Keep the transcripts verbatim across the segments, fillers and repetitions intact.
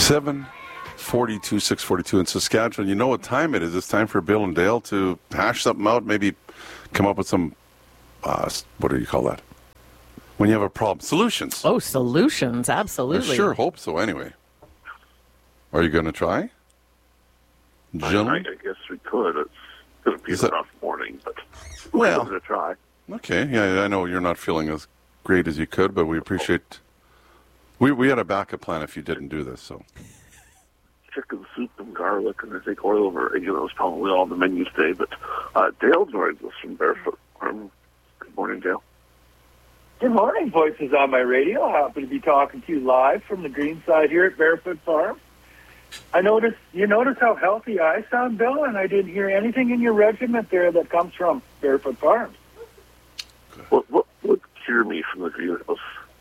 seven forty-two, six forty-two in Saskatchewan. You know what time it is. It's time for Bill and Dale to hash something out, maybe come up with some, uh, what do you call that? When you have a problem. Solutions. Oh, solutions, absolutely. I sure hope so, anyway. Are you going to try? Gentlemen? I, I guess we could. It's going to be Is a that- rough morning, but Well- we're going to try. Okay, yeah, I know you're not feeling as great as you could, but we appreciate... We we had a backup plan if you didn't do this, so... Chicken soup and garlic, and I think oil of oregano is probably all on the menu today. But uh, Dale joins us from Barefoot Farm. Good morning, Dale. Good morning, Voices on my radio. Happy to be talking to you live from the green side here at Barefoot Farm. I noticed you notice how healthy I sound, Bill, and I didn't hear anything in your regiment there that comes from Barefoot Farms. What, what would cure me from the greenhouse?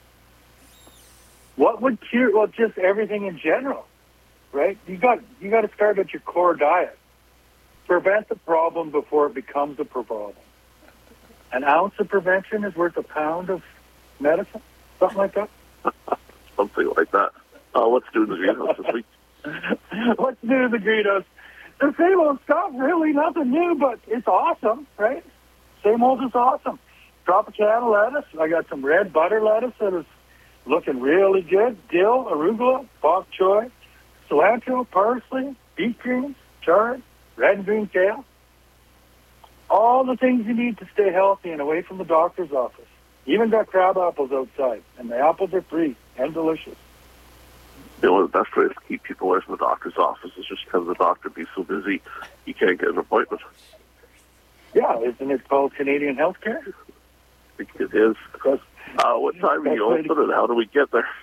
What would cure? Well, just everything in general, right? You got you got to start at your core diet. Prevent the problem before it becomes a problem. An ounce of prevention is worth a pound of medicine, something like that. Something like that. Uh, what's doing the greenhouse this week? What's new to the greenhouse? The same old stuff, really, nothing new, but it's awesome, right? Same old is awesome. Tropicana lettuce. I got some red butter lettuce that is looking really good. Dill, arugula, bok choy, cilantro, parsley, beet greens, chard, red and green kale. All the things you need to stay healthy and away from the doctor's office. Even got crab apples outside, and the apples are free and delicious. You know, the best way to keep people away from the doctor's office is just because the doctor be so busy you can't get an appointment. Yeah, isn't it called Canadian healthcare? I think it is. Uh, what time are you open, and how do we get there?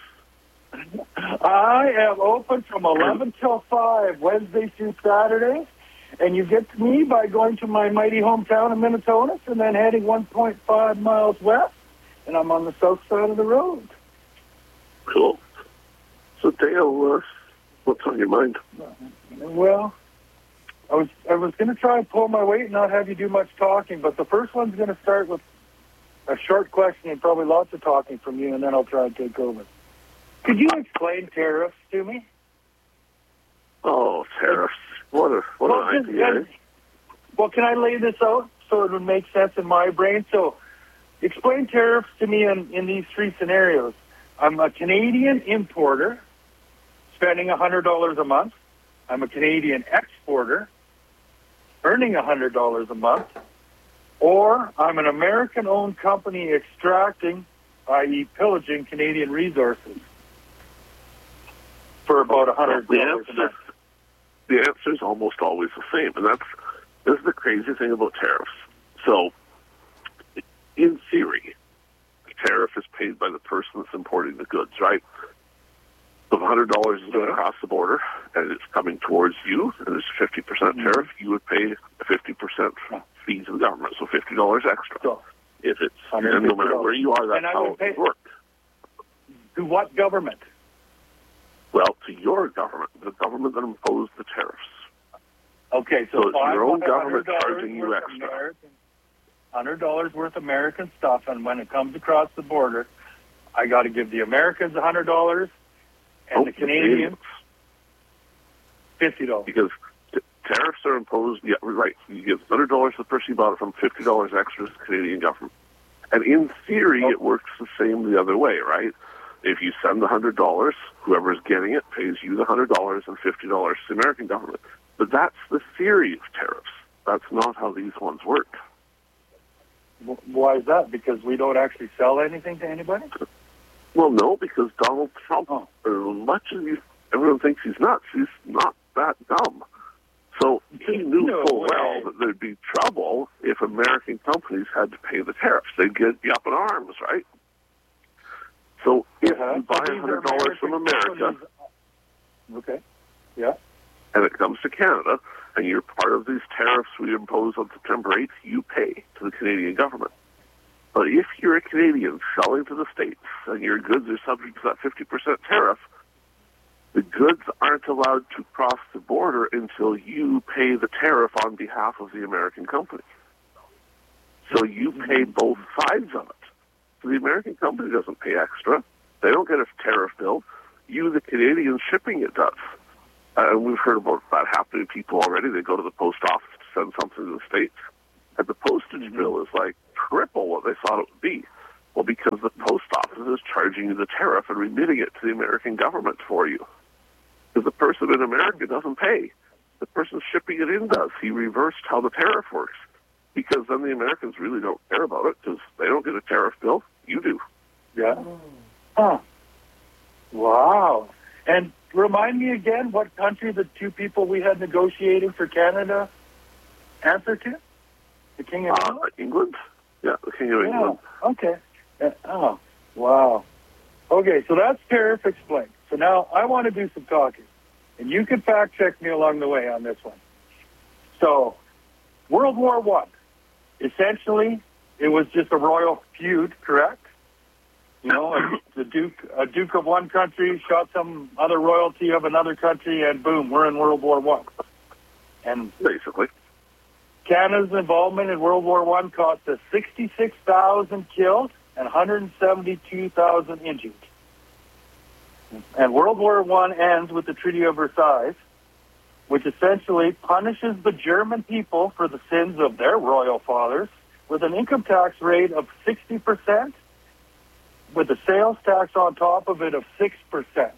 I am open from eleven till five, Wednesday through Saturday. And you get to me by going to my mighty hometown of Minnetonka and then heading one point five miles west. And I'm on the south side of the road. Cool. So, Dale, uh, what's on your mind? Well, I was I was going to try and pull my weight and not have you do much talking, but the first one's going to start with a short question and probably lots of talking from you, and then I'll try and take over. Could you explain tariffs to me? Oh, tariffs. What a what Well, an just- idea. Well, can I lay this out so it would make sense in my brain? So explain tariffs to me in, in these three scenarios. I'm a Canadian importer spending one hundred dollars a month. I'm a Canadian exporter earning one hundred dollars a month. Or I'm an American-owned company extracting, that is pillaging, Canadian resources for about one hundred dollars The a answer, month. the answer is almost always the same, and that's this is the crazy thing about tariffs. So, in theory, the tariff is paid by the person that's importing the goods, right? So if one hundred dollars is going across the border and it's coming towards you, and there's a fifty percent tariff, you would pay a fifty percent fee to the government, so fifty dollars extra. So, If it's, and no matter where you are, that's And I how would it pay- would work. to what government? Well, to your government, the government that imposed the tariffs. Okay, so, So it's if I your own want government one hundred dollars charging you worth extra. American, one hundred dollars worth American stuff, and when it comes across the border, I got to give the Americans one hundred dollars and Oh, the Canadians fifty dollars. Because t- tariffs are imposed, yeah, right. You give one hundred dollars to the person you bought it from, fifty dollars extra to the Canadian government. And in theory, it works the same the other way, right? If you send the one hundred dollars, whoever's getting it pays you the one hundred dollars and fifty dollars to the American government. But that's the theory of tariffs. That's not how these ones work. Why is that? Because we don't actually sell anything to anybody? Well, no, because Donald Trump, Oh. as much as you, everyone thinks he's nuts, he's not that dumb. So he knew No full way. well that there'd be trouble if American companies had to pay the tariffs. They'd get you up in arms, right? So if Uh-huh. you buy So these one hundred are dollars from American America companies. Okay. Yeah. and it comes to Canada, and you're part of these tariffs we impose on September eighth, you pay to the Canadian government. But if you're a Canadian selling to the States and your goods are subject to that fifty percent tariff, the goods aren't allowed to cross the border until you pay the tariff on behalf of the American company. So you pay both sides of it. So the American company doesn't pay extra. They don't get a tariff bill. you, the Canadian shipping it, does. Uh, and we've heard about that happening to people already. They go to the post office to send something to the States, and the postage mm-hmm. bill is like triple what they thought it would be. Well, because the post office is charging you the tariff and remitting it to the American government for you. Because the person in America doesn't pay. The person shipping it in does. He reversed how the tariff works. Because then the Americans really don't care about it because they don't get a tariff bill. You do. Yeah. Huh. Wow. And remind me again what country the two people we had negotiating for Canada answered to? The King of uh, England? England? Yeah, the King of yeah. England. Okay. Uh, oh, wow. Okay, so that's tariff explained. So now I want to do some talking. And you can fact check me along the way on this one. So, World War One. Essentially, it was just a royal feud, correct? You know, a, the Duke, a Duke of one country shot some other royalty of another country, and boom, we're in World War One. And basically, Canada's involvement in World War One cost us sixty-six thousand killed and one hundred seventy-two thousand injured. And World War One ends with the Treaty of Versailles, which essentially punishes the German people for the sins of their royal fathers with an income tax rate of sixty percent, with a sales tax on top of it of six percent,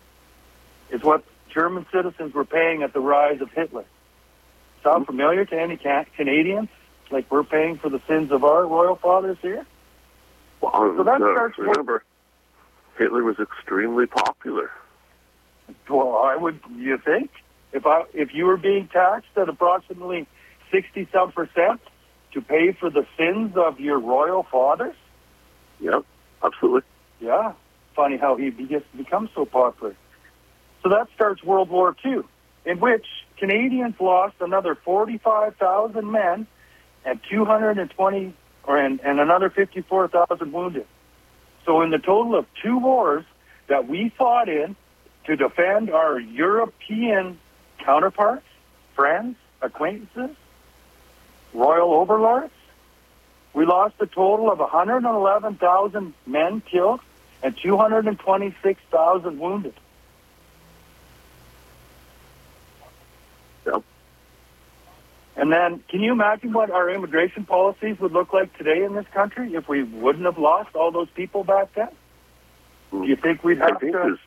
is what German citizens were paying at the rise of Hitler. Sound familiar to any can- Canadians? Like we're paying for the sins of our royal fathers here? Well, so that uh, starts remember, with, Hitler was extremely popular. Well, I would, you think? If I, if you were being taxed at approximately sixty-some percent to pay for the sins of your royal fathers? Yeah, absolutely. Yeah. Funny how he be- becomes so popular. So that starts World War Two, in which Canadians lost another forty-five thousand men and two hundred twenty, or and, and another fifty-four thousand wounded. So in the total of two wars that we fought in to defend our European counterparts, friends, acquaintances, royal overlords, we lost a total of one hundred eleven thousand men killed and two hundred twenty-six thousand wounded. Yep. And then, can you imagine what our immigration policies would look like today in this country if we wouldn't have lost all those people back then? Do you think we'd have I think to... There's,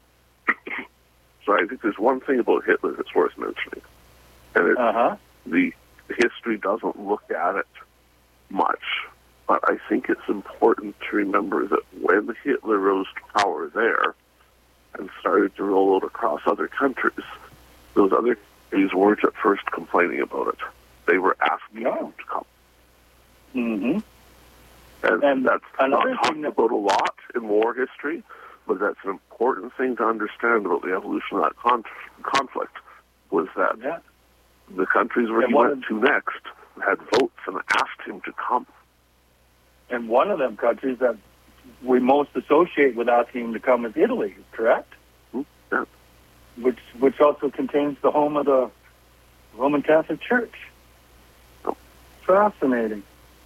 so I think there's one thing about Hitler that's worth mentioning. And it's uh-huh. the history doesn't look at it much. But I think it's important to remember that when Hitler rose to power there and started to roll out across other countries, those other countries weren't at first complaining about it. They were asking no. him to come. Mm-hmm. And, and that's not thing talked that... about a lot in war history, but that's an important thing to understand about the evolution of that con- conflict, was that yeah. the countries where and he one went of... to next had votes and asked him to come. And one of them countries that we most associate with asking him to come is Italy, correct? Mm-hmm. Yeah. Which which also contains the home of the Roman Catholic Church. Oh. Fascinating.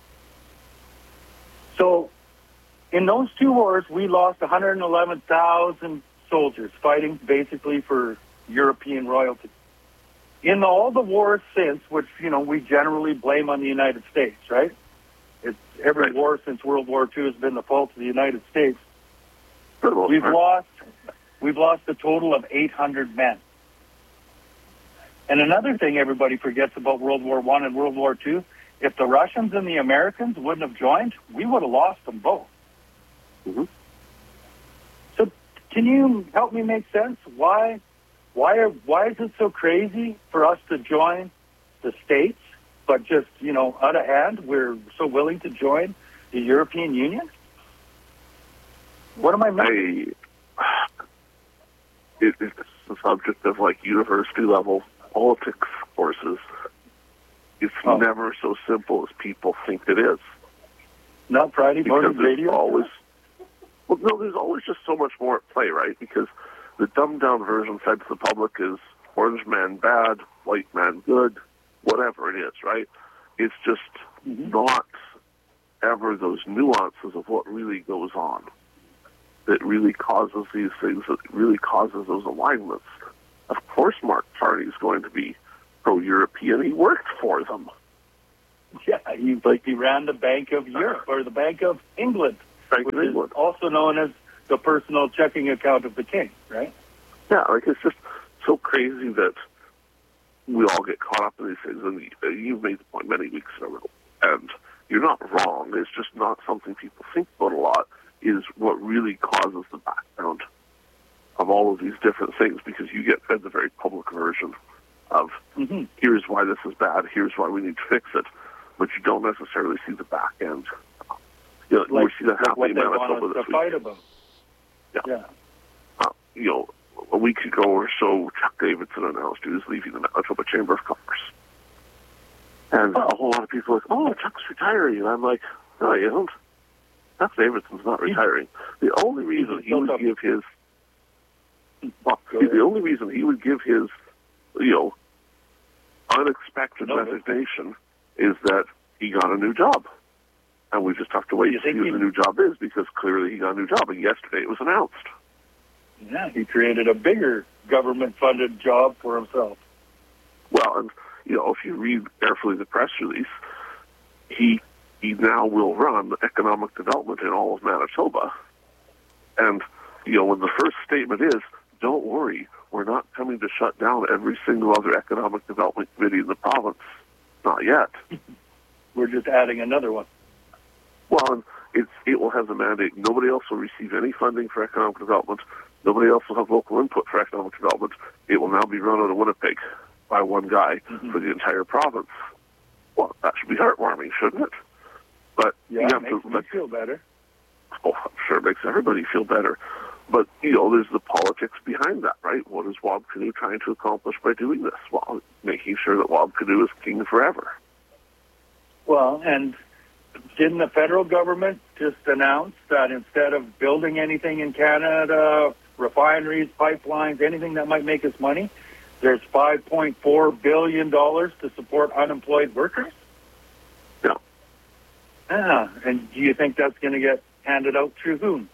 So, in those two wars, we lost one hundred eleven thousand soldiers fighting basically for European royalty. In all the wars since, which, you know, we generally blame on the United States, right? It's, every right. war since World War Two has been the fault of the United States. For We've part. lost, we've lost a total of eight hundred men. And another thing everybody forgets about World War One and World War Two, if the Russians and the Americans wouldn't have joined, we would have lost them both. Mm-hmm. So can you help me make sense? Why, why, are, why is it so crazy for us to join the States, but just, you know, out of hand, we're so willing to join the European Union? What am I missing? I, it, it's the subject of, like, university-level politics courses. It's oh. never so simple as people think it is. Not Friday morning radio? Always, well, no, there's always just so much more at play, right? Because the dumbed-down version fed to the public is orange man bad, white man good, whatever it is, right? It's just mm-hmm. not ever those nuances of what really goes on. that really causes these things, that really causes those alignments. Of course Mark Carney is going to be pro-European. He worked for them. Yeah, he, like he ran the Bank of Europe, or the Bank of England, Bank which of England. is also known as the personal checking account of the king, right? Yeah, like it's just so crazy that we all get caught up in these things, and you've made the point many weeks in a row, and you're not wrong. It's just not something people think about a lot, is what really causes the background of all of these different things, because you get fed the very public version of, mm-hmm. here's why this is bad, here's why we need to fix it, but you don't necessarily see the back end. You know, like, we see that like happening what they in want Manitoba us this to fight week. about. Yeah. yeah. Uh, you know, a week ago or so, Chuck Davidson announced he was leaving the Manitoba Chamber of Commerce. And a whole lot of people are like, oh, Chuck's retiring. And I'm like, no, he isn't. Chuck Davidson's not retiring. The only reason he would give his, well, the only reason he would give his, you know, unexpected no, resignation is that he got a new job. And we just have to wait to see what the new job is, because clearly he got a new job, and yesterday it was announced. Yeah, he created a bigger government-funded job for himself. Well, and, you know, if you read carefully the press release, he he now will run economic development in all of Manitoba. And, you know, when the first statement is, don't worry, we're not coming to shut down every single other economic development committee in the province. Not yet. We're just adding another one. Well, and it's, it will have the mandate. Nobody else will receive any funding for economic development. Nobody else will have local input for economic development. It will now be run out of Winnipeg by one guy mm-hmm. for the entire province. Well, that should be heartwarming, shouldn't it? But yeah, you it have makes to me like, feel better. Oh, I'm sure it makes everybody feel better. But, you know, there's the politics behind that, right? What is Wab Kinew trying to accomplish by doing this? Well, making sure that Wab Kinew is king forever. Well, and didn't the federal government just announce that instead of building anything in Canada, refineries, pipelines, anything that might make us money, there's five point four billion dollars to support unemployed workers? Yeah. Ah, and do you think that's going to get handed out through whom?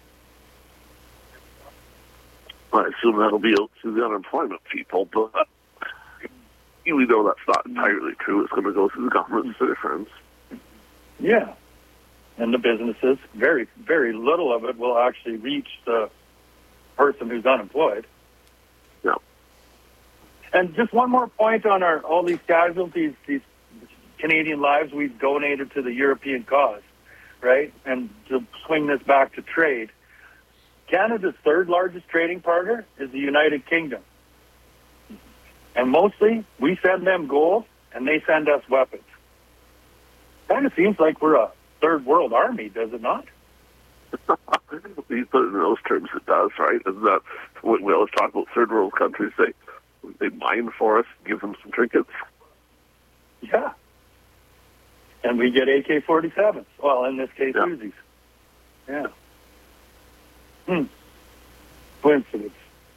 I assume that'll be out to the unemployment people, but we know that's not entirely true. It's going to go through the government to their friends. Yeah. And the businesses, very, very little of it will actually reach the person who's unemployed. Yeah. And just one more point on our all these casualties, these Canadian lives we've donated to the European cause, right? And to swing this back to trade, Canada's third largest trading partner is the United Kingdom. And mostly, we send them gold, and they send us weapons. Kind of seems like we're a third world army, does it not? You put it in those terms, it does, right? And that when we always talk about third world countries, they they mine for us, give them some trinkets. Yeah. And we get A K forty-sevens. Well, in this case, yeah. Uzis. Yeah. Hmm. Coincidence.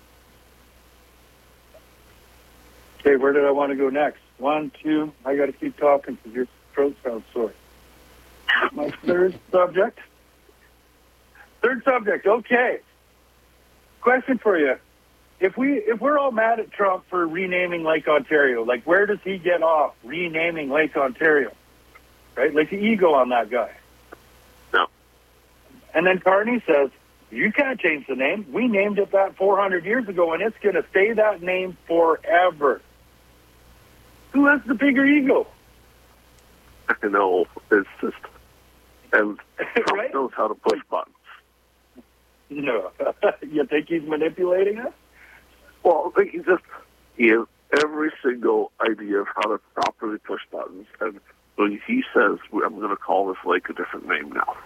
Okay, where did I want to go next? One, two. I got to keep talking because your throat sounds sore. My third subject. Third subject. Okay. Question for you: If we if we're all mad at Trump for renaming Lake Ontario, like where does he get off renaming Lake Ontario? Right, like the ego on that guy. No. And then Carney says, you can't change the name. We named it that four hundred years ago, and it's going to stay that name forever. Who has the bigger ego? I know. It's just... And Trump right? knows how to push buttons. No. You think he's manipulating us? Well, I think he just... He has every single idea of how to properly push buttons, and when he says, I'm going to call this lake a different name now,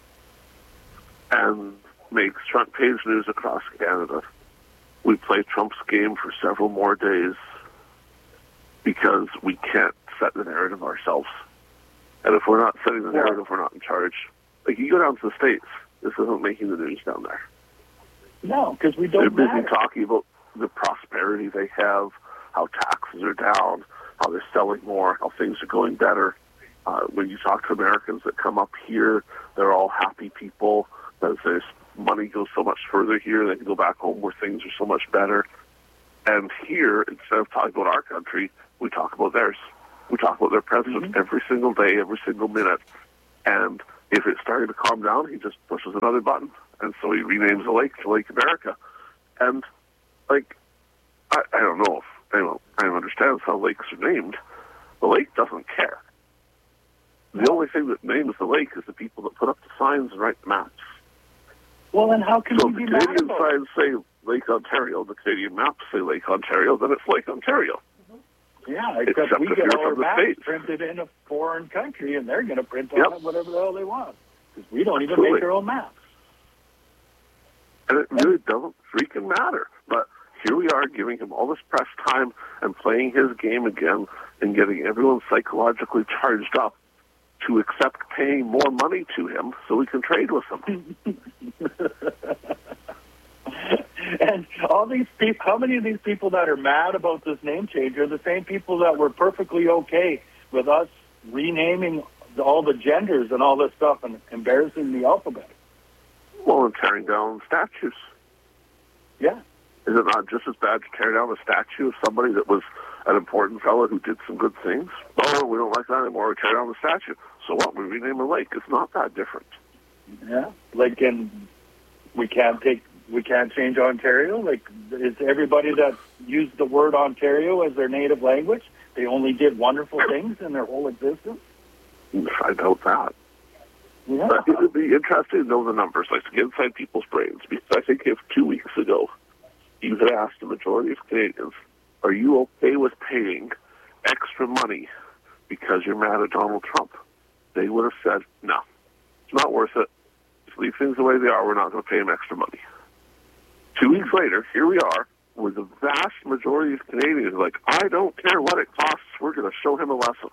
and makes front page news across Canada, we play Trump's game for several more days because we can't set the narrative ourselves. And if we're not setting the narrative, we're not in charge. Like, you go down to the States, this isn't making the news down there. No, because we don't They're busy matter. talking about the prosperity they have, how taxes are down, how they're selling more, how things are going better. Uh, when you talk to Americans that come up here, they're all happy people. There's, there's money goes so much further here. They can go back home where things are so much better. And here, instead of talking about our country, we talk about theirs. We talk about their president mm-hmm. every single day, every single minute. And if it's starting to calm down, he just pushes another button. And so he renames the lake to Lake America. And, like, I, I don't know if anyone, anyone understands how lakes are named. The lake doesn't care. The only thing that names the lake is the people that put up the signs and write the maps. Well, then how can so we if be the mad Canadian about signs say Lake Ontario, the Canadian maps say Lake Ontario, then it's Lake Ontario. Yeah, except, except we if get you're our from the maps States. printed in a foreign country, and they're going to print on Yep. it whatever the hell they want. Because we don't even Absolutely. make our own maps. And it really doesn't freaking matter. But here we are giving him all this press time and playing his game again and getting everyone psychologically charged up to accept paying more money to him so we can trade with him. And all these people, how many of these people that are mad about this name change are the same people that were perfectly okay with us renaming all the genders and all this stuff and embarrassing the alphabet? Well, and tearing down statues. Yeah. Is it not just as bad to tear down a statue of somebody that was an important fellow who did some good things? Oh, we don't like that anymore. We tear down the statue. So what? We rename a lake. It's not that different. Yeah. Like, and we can't take, we can't change Ontario. Like, is everybody that used the word Ontario as their native language, they only did wonderful things in their whole existence? I doubt that. Yeah. But it would be interesting to know the numbers, like to get inside people's brains. Because I think if two weeks ago you had asked the majority of Canadians, are you okay with paying extra money because you're mad at Donald Trump? They would have said, no, it's not worth it. Just leave things the way they are. We're not going to pay him extra money. Two weeks later, here we are, where the vast majority of Canadians are like, I don't care what it costs. We're going to show him a lesson.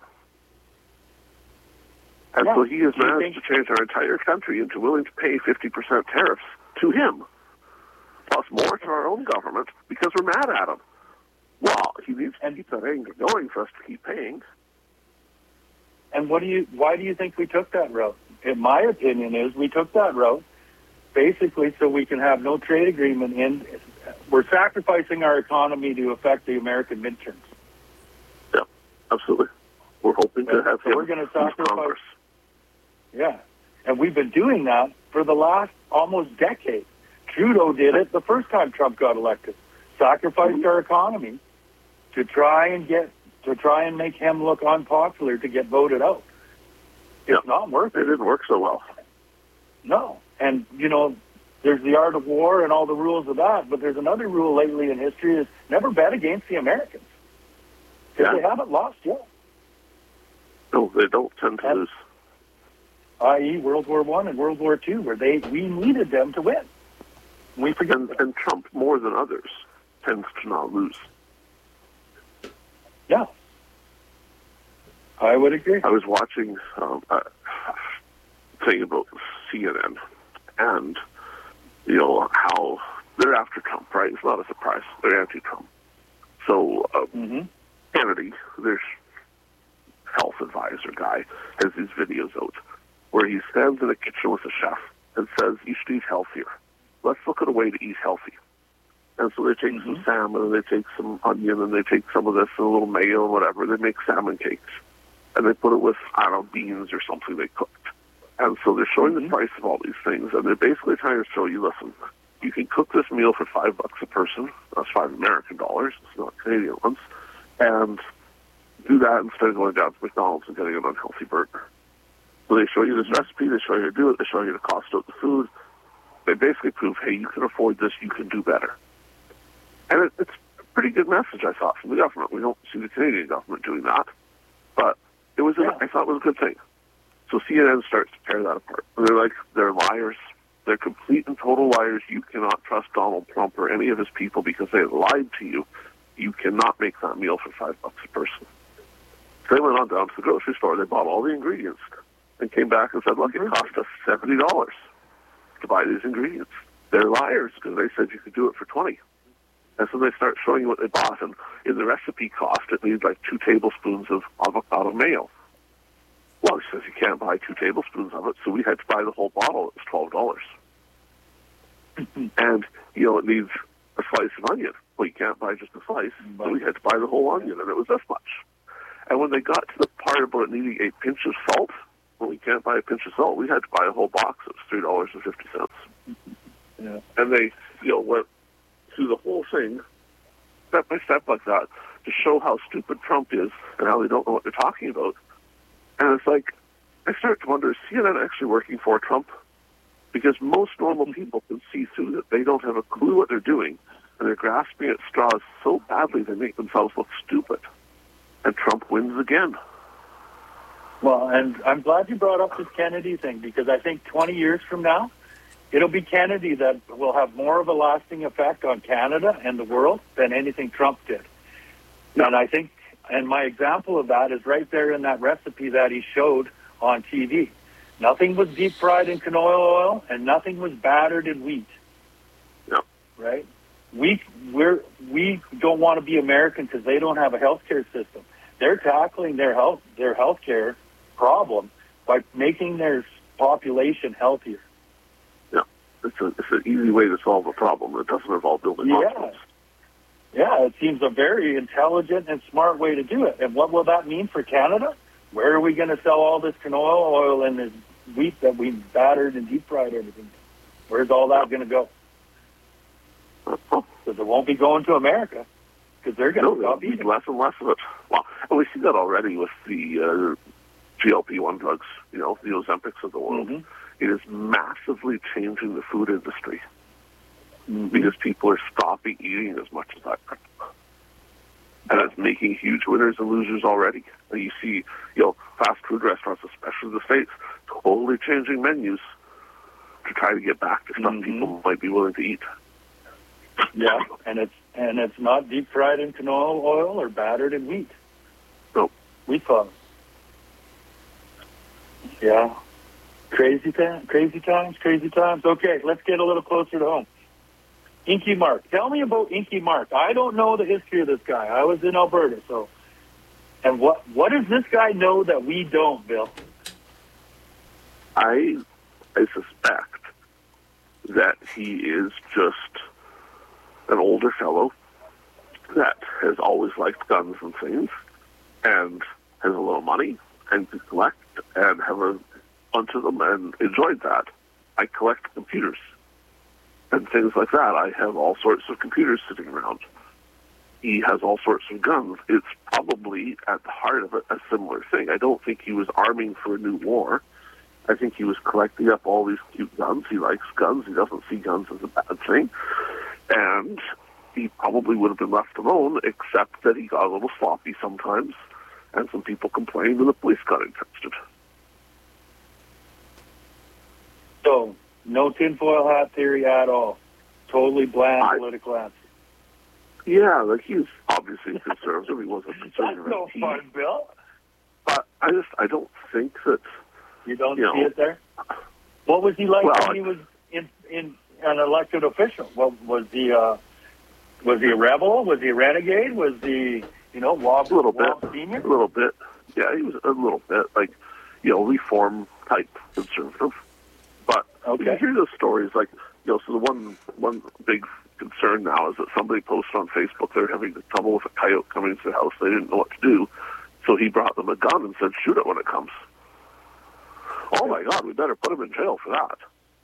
And yeah. so he has Do you managed think- to change our entire country into willing to pay fifty percent tariffs to him, plus more to our own government, because we're mad at him. Well, he needs to keep that anger going for us to keep paying. And what do you? Why do you think we took that route? In my opinion, is we took that route basically so we can have no trade agreement. In we're sacrificing our economy to affect the American midterms. Yeah, absolutely. We're hoping to have so him we're going to lose sacrifice. Congress. Yeah, and we've been doing that for the last almost decade. Trudeau did it the first time Trump got elected. Sacrificed mm-hmm. our economy to try and get to try and make him look unpopular to get voted out. It's yeah. not working. It didn't work so well. No, and you know, there's the art of war and all the rules of that. But there's another rule lately in history: is never bet against the Americans because Yeah. they haven't lost yet. No, they don't tend to And- lose. that is, World War One and World War Two, where they we needed them to win. We forget And, that. and Trump, more than others, tends to not lose. Yeah, I would agree. I was watching um, a thing about C N N, and, you know, how they're after Trump, right? It's not a surprise. They're anti-Trump. So um, Mm-hmm. Kennedy, their health advisor guy, has these videos out where he stands in a kitchen with a chef and says, you should eat healthier. Let's look at a way to eat healthy. And so they take Mm-hmm. some salmon, and they take some onion, and they take some of this and a little mayo and whatever. They make salmon cakes. And they put it with, I don't know, beans or something they cooked. And so they're showing Mm-hmm. the price of all these things, and they're basically trying to show you, listen, you can cook this meal for five bucks a person. That's five American dollars. It's not Canadian ones. And do that instead of going down to McDonald's and getting an unhealthy burger. So they show you this recipe, they show you how to do it, they show you the cost of the food. They basically prove, hey, you can afford this, you can do better. And it, it's a pretty good message, I thought, from the government. We don't see the Canadian government doing that. But it was, a, Yeah. I thought it was a good thing. So C N N starts to tear that apart. And they're like, they're liars. They're complete and total liars. You cannot trust Donald Trump or any of his people because they have lied to you. You cannot make that meal for five bucks a person. They went on down to the grocery store. They bought all the ingredients and came back and said, look, it cost us seventy dollars to buy these ingredients. They're liars because they said you could do it for twenty. And so they start showing you what they bought. And in the recipe cost, it needs like two tablespoons of avocado mayo. Well, he says you can't buy two tablespoons of it, so we had to buy the whole bottle. It was twelve dollars. And, you know, it needs a slice of onion. Well, you can't buy just a slice, so we had to buy the whole onion, and it was this much. And when they got to the part about needing a pinch of salt, well, we can't buy a pinch of salt. We had to buy a whole box. It was three dollars and fifty cents. Yeah. And they, you know, went through the whole thing, step by step like that, to show how stupid Trump is and how they don't know what they're talking about. And it's like, I start to wonder, is C N N actually working for Trump? Because most normal people can see through that they don't have a clue what they're doing, and they're grasping at straws so badly they make themselves look stupid. And Trump wins again. Well, and I'm glad you brought up this Kennedy thing, because I think twenty years from now, it'll be Kennedy that will have more of a lasting effect on Canada and the world than anything Trump did. Yeah. And I think, and my example of that is right there in that recipe that he showed on T V. Nothing was deep fried in canola oil, and nothing was battered in wheat. Yeah. Right? We we're we don't want to be American because they don't have a healthcare system. They're tackling their health their healthcare problem by making their population healthier. Yeah, it's a it's an easy way to solve a problem. It doesn't involve building Yeah. hospitals. Yeah, it seems a very intelligent and smart way to do it. And what will that mean for Canada? Where are we going to sell all this canola oil and this wheat that we battered and deep fried everything? Where's all that going to go? Because it won't be going to America, because they're going No, to there'll stop be eating. less and less of it. Well, and we see that already with the uh, G L P one drugs, you know, the Ozempics of the world. Mhm. It is massively changing the food industry Mhm. because people are stopping eating as much as that crap. And it's making huge winners and losers already. And you see, you know, fast food restaurants, especially in the States, totally changing menus to try to get back to stuff Mhm. people might be willing to eat. Yeah, and it's and it's not deep fried in canola oil or battered in wheat. No. Wheat flour. Yeah. Crazy time, crazy times, crazy times. Okay, let's get a little closer to home. Inky Mark. Tell me about Inky Mark. I don't know the history of this guy. I was in Alberta, so. And what what does this guy know that we don't, Bill? I I suspect that he is just an older fellow that has always liked guns and things and has a little money and can collect and have a bunch of them and enjoyed that. I collect computers and things like that. I have all sorts of computers sitting around. He has all sorts of guns. It's probably at the heart of it a similar thing. I don't think he was arming for a new war. I think he was collecting up all these cute guns. He likes guns. He doesn't see guns as a bad thing. And he probably would have been left alone, except that he got a little sloppy sometimes, and some people complained and the police got interested. So, no tinfoil hat theory at all. Totally bland I- political answer. Yeah, like he's obviously conservative. He wasn't That's conservative. no He- fun, Bill. But I just, I don't think that, You don't You see know, it there? What was he like well, when he was in, in an elected official? What was he? Uh, was he a rebel? Was he a renegade? Was he, you know, Wob, a little Wob bit, Senior? a little bit. Yeah, he was a little bit, like, you know, reform type conservative. But Okay. you hear those stories, like, you know, so the one, one big concern now is that somebody posted on Facebook they're having trouble with a coyote coming to the house. They didn't know what to do. So he brought them a gun and said, shoot it when it comes. Oh, my God, we better put him in jail for that.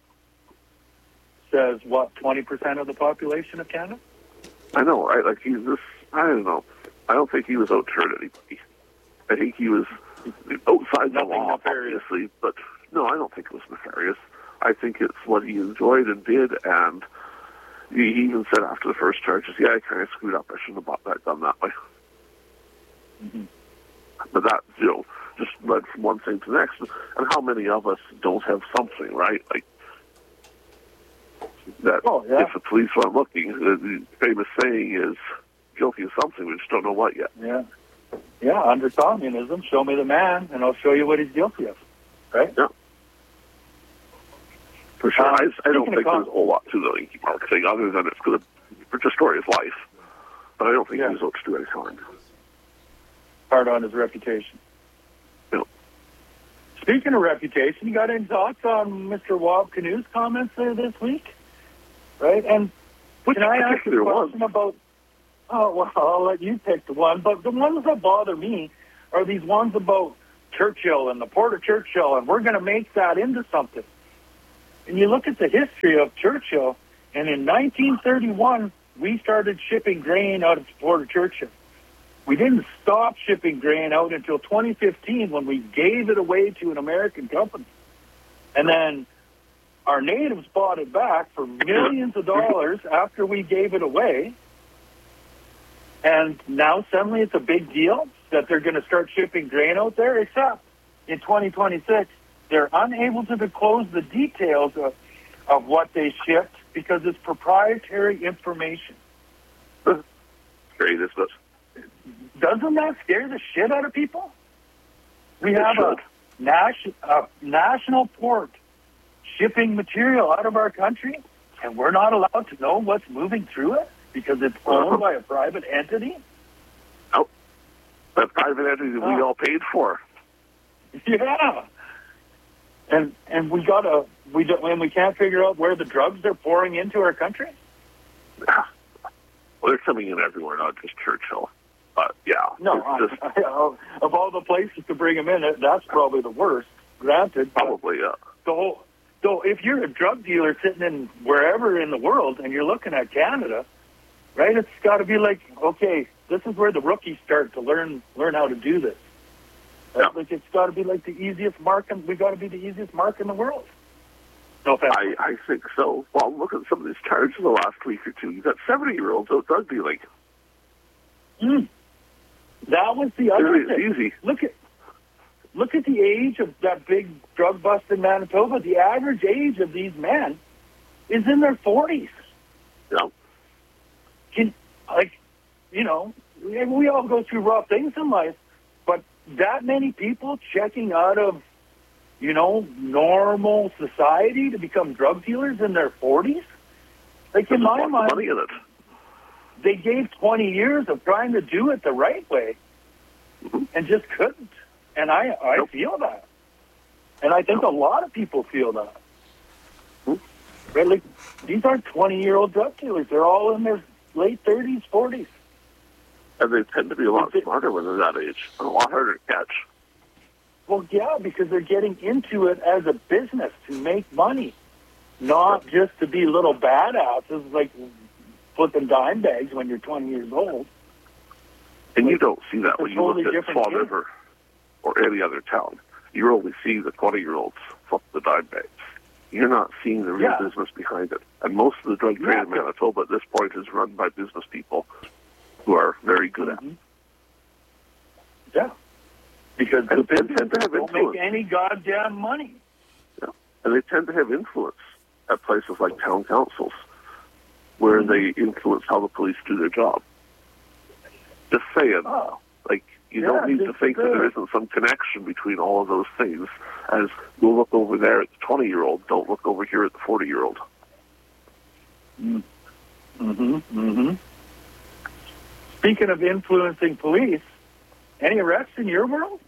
Says what? Twenty percent of the population of Canada? I know, right? Like, he's this, I don't know. I don't think he was out to hurt anybody. I think he was outside the Nothing law, nefarious. obviously. But, no, I don't think it was nefarious. I think it's what he enjoyed and did, and he even said after the first charges, yeah, I kind of screwed up. I shouldn't have bought that gun that way. Mm-hmm. But that, you know, just led from one thing to the next. And how many of us don't have something, right? Like, that Oh, yeah. if the police weren't looking, the, the famous saying is, guilty of something, we just don't know what yet. Yeah. Yeah, under communism, show me the man, and I'll show you what he's guilty of. Right? Yeah. For sure. Um, I, just, I don't speaking of think com- there's a whole lot to the Inky Mark thing, other than it's going to destroy his life. But I don't think Yeah. he was out to do any harm. Hard on his reputation. No. Speaking of reputation, you got any thoughts on Mister Wob Canoe's comments there this week? right? And Which can I ask a particular question one? about? Oh well, I'll let you pick the one. But the ones that bother me are these ones about Churchill and the Port of Churchill, and we're going to make that into something. And you look at the history of Churchill, and in nineteen thirty-one, we started shipping grain out of the Port of Churchill. We didn't stop shipping grain out until twenty fifteen when we gave it away to an American company. And then our natives bought it back for millions of dollars after we gave it away. And now suddenly it's a big deal that they're going to start shipping grain out there, except in twenty twenty-six, they're unable to disclose the details of, of what they shipped because it's proprietary information. Great, isn't it? Doesn't that scare the shit out of people? We have a should. nas- a national port shipping material out of our country, and we're not allowed to know what's moving through it because it's owned by a private entity? Oh, that private entity that we Oh. all paid for. Yeah. And and we gotta we don't and we can't figure out where the drugs are pouring into our country. Well, they're coming in everywhere, not just Churchill. But yeah, No, I, it's just I, of of all the places to bring them in, that's probably the worst. Granted, but probably yeah. the whole. So if you're a drug dealer sitting in wherever in the world and you're looking at Canada, right? It's got to be like, okay, this is where the rookies start to learn learn how to do this. Yeah. Like it's got to be like the easiest mark, and we got to be the easiest mark in the world. No offense. I, I think so. Well, look at some of these charges the last week or two. You've got seventy-year-olds out drug dealing. Mm. That was the other It's thing. easy. Look at look at the age of that big drug bust in Manitoba. The average age of these men is in their forties. Yeah. Can like, you know, we we all go through rough things in life, but that many people checking out of, you know, normal society to become drug dealers in their forties? Like There's in my lots of mind, money in it. they gave twenty years of trying to do it the right way Mm-hmm. and just couldn't. And I, I Nope. feel that. And I think Nope. a lot of people feel that. Mm-hmm. Right? Like, these aren't twenty-year-old drug dealers. They're all in their late thirties, forties. And they tend to be a lot It's- smarter when they're that age. And a lot harder to catch. Well, yeah, because they're getting into it as a business to make money, not just to be little badasses like flipping dime bags when you're twenty years old. And you don't see that It's a when you totally look at different Fall game. River or any other town. You only see the twenty-year-olds flip the dime bags. You're not seeing the real Yeah. business behind it. And most of the drug trade Yeah. in Manitoba at this point is run by business people who are very good at it. Mhm. Yeah. Because And- the and business tend to have don't make influence. any goddamn money. And they tend to have influence at places like town councils, where Mm-hmm. they influence how the police do their job. Just saying, Oh. like, you Yeah, don't need to just think that there saying. isn't some connection between all of those things, as go look over there at the twenty-year-old, don't look over here at the forty-year-old. Mm-hmm. Mm-hmm. Speaking of influencing police, any arrests in your world?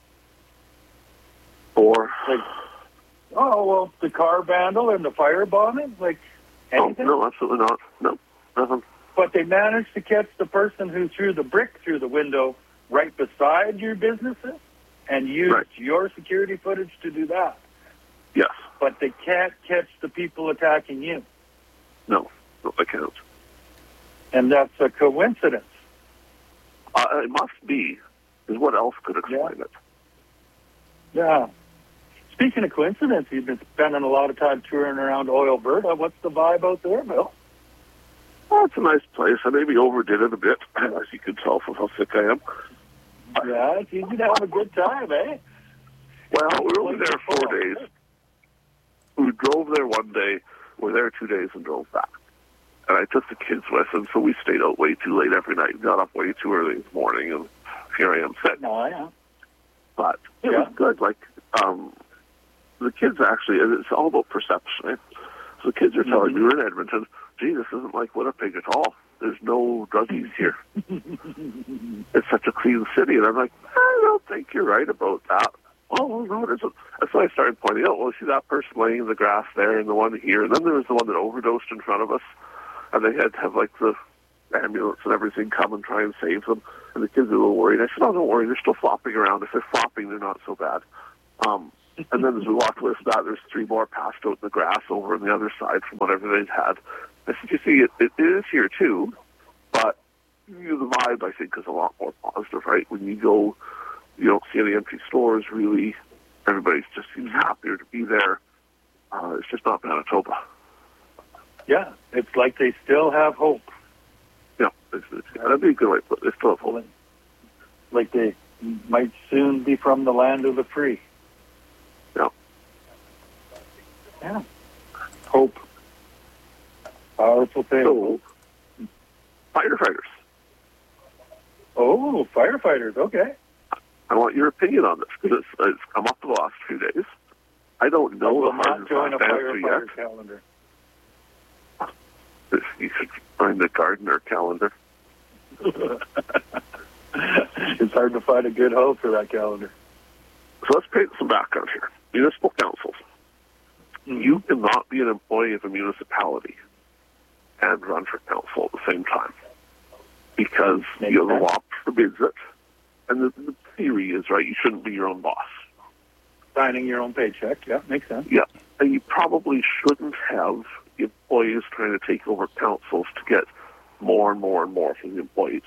Or, Like, oh, well, the car vandal and the firebombing? Like, oh, anything? no, absolutely not. No, nothing. But they managed to catch the person who threw the brick through the window right beside your businesses and used Right. your security footage to do that. Yes. But they can't catch the people attacking you. No, no, I can't. And that's a coincidence. Uh, it must be, because what else could explain it? Yeah. Speaking of coincidence, you've been spending a lot of time touring around Alberta. What's the vibe out there, Bill? Oh, it's a nice place. I maybe overdid it a bit, as you can tell from how sick I am. Yeah, it's easy to have a good time, eh? Well, we were only there four days. We drove there one day, were there two days, and drove back. And I took the kids with, and so we stayed out way too late every night, got up way too early in the morning, and here I am sitting. No, yeah. But it Yeah. was good. Like, um, the kids actually, and it's all about perception. Eh? So the kids are telling me, we're in Edmonton, gee, this isn't like Winnipeg at all. There's no druggies here. It's such a clean city. And I'm like, I don't think you're right about that. oh, no, it isn't. And so I started pointing out, well, see that person laying in the grass there and the one here. And then there was the one that overdosed in front of us. And they had to have, like, the ambulance and everything come and try and save them. And the kids were a little worried. I said, oh, don't worry, they're still flopping around. If they're flopping, they're not so bad. Um, and then as we walked away from that, there's three more passed out in the grass over on the other side from whatever they'd had. I said, you see, it, it, it is here too, but you know, the vibe, I think, is a lot more positive, right? When you go, you don't see any empty stores, really. Everybody just seems happier to be there. Uh, it's just not Manitoba. Yeah, it's like they still have hope. Yeah, it's, it's, yeah that'd be a good way to put it. They still have hope. Like they might soon be from the land of the free. Yeah. Yeah. Hope. Powerful thing. So, firefighters. Oh, firefighters. Okay. I want your opinion on this because it's, it's come up the last few days. I don't know I will the hard not join a and fast answer firefighter yet. calendar. You should find the gardener calendar. It's hard to find a good host for that calendar. So let's paint some background here. Municipal councils. Mm-hmm. You cannot be an employee of a municipality and run for council at the same time because Makes you know, the sense. law forbids it. And the, the theory is, right, you shouldn't be your own boss. Signing your own paycheck. Yeah, makes sense. Yeah. And you probably shouldn't have employees trying to take over councils to get more and more and more from the employees.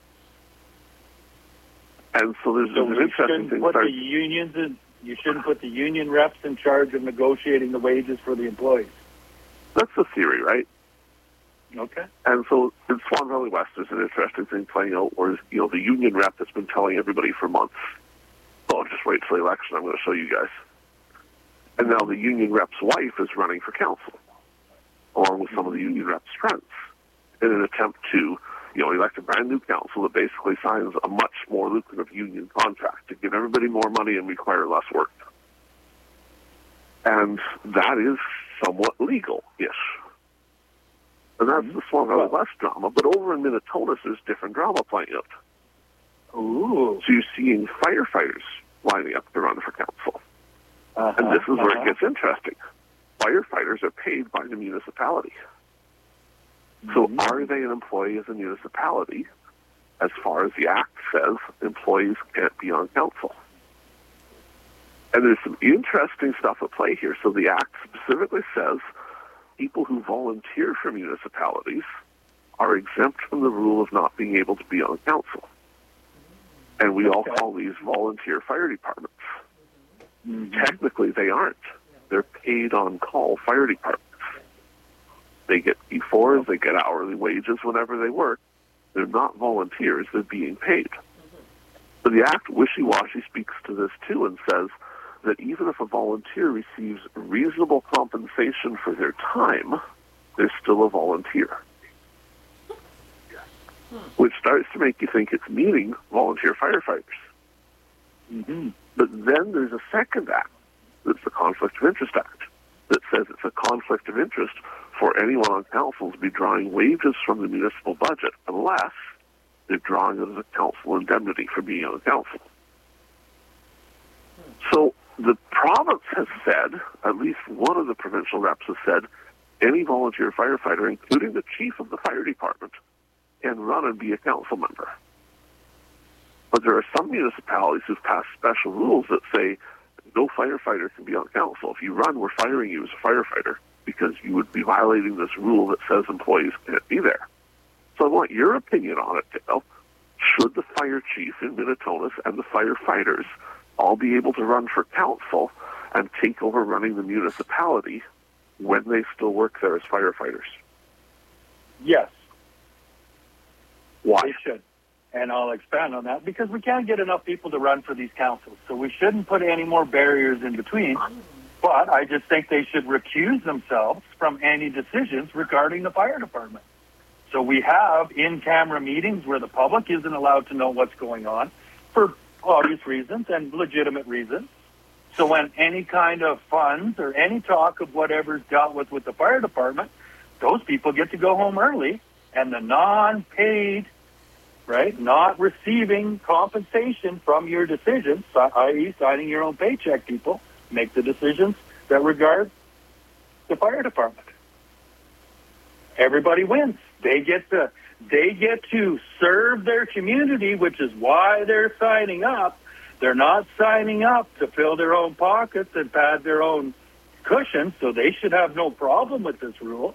And so there's, So there's an you interesting shouldn't thing. put Start, the unions in, you shouldn't put the union reps in charge of negotiating the wages for the employees. that's the theory, right? Okay. And so in Swan Valley West, there's an interesting thing playing out where, you know, the union rep has been telling everybody for months, oh, just wait till the election, I'm going to show you guys. And now the union rep's wife is running for council, along with some of the union rep's friends, in an attempt to, you know, elect a brand new council that basically signs a much more lucrative union contract to give everybody more money and require less work. And that is somewhat legal-ish. And that's the Swan Valley West drama. But over in Minnetonka, there's different drama playing out. Ooh. So you're seeing firefighters lining up to run for council. Uh-huh. And this is where uh-huh. it gets interesting. Firefighters are paid by the municipality. So Mm-hmm. are they an employee of the municipality? As far as the Act says, employees can't be on council. And there's some interesting stuff at play here. So the Act specifically says people who volunteer for municipalities are exempt from the rule of not being able to be on council. And we all Okay. call these volunteer fire departments. Mhm. Technically, they aren't. They're paid on-call fire departments. They get P fours, they get hourly wages whenever they work. They're not volunteers, they're being paid. But the Act wishy-washy speaks to this too and says that even if a volunteer receives reasonable compensation for their time, they're still a volunteer. Which starts to make you think it's meaning volunteer firefighters. Mm-hmm. But then there's a second act, that's the Conflict of Interest Act, that says it's a conflict of interest for anyone on council to be drawing wages from the municipal budget unless they're drawing it as a council indemnity for being on the council. So the province has said, at least one of the provincial reps has said, any volunteer firefighter, including the chief of the fire department, can run and be a council member. But there are some municipalities who've passed special rules that say no firefighter can be on council. If you run, we're firing you as a firefighter because you would be violating this rule that says employees can't be there. So I want your opinion on it, Dale. Should the fire chief in Minnetonka and the firefighters all be able to run for council and take over running the municipality when they still work there as firefighters? Yes, Why? they should. And I'll expand on that because we can't get enough people to run for these councils. So we shouldn't put any more barriers in between. But I just think they should recuse themselves from any decisions regarding the fire department. So we have in-camera meetings where the public isn't allowed to know what's going on for obvious reasons and legitimate reasons. So when any kind of funds or any talk of whatever's dealt with with the fire department, those people get to go home early, and the non-paid right? Not receiving compensation from your decisions, that is signing your own paycheck, people, make the decisions that regard the fire department. Everybody wins. They get to, they get to serve their community, which is why they're signing up. They're not signing up to fill their own pockets and pad their own cushions, so they should have no problem with this rule.